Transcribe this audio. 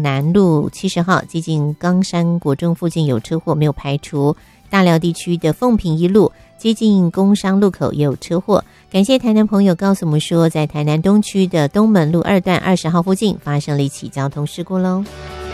南路70号接近冈山国中附近有车祸，没有排除。大寮地区的凤屏一路接近工商路口也有车祸。感谢台南朋友告诉我们说，在台南东区的东门路2段20号附近发生了一起交通事故喽。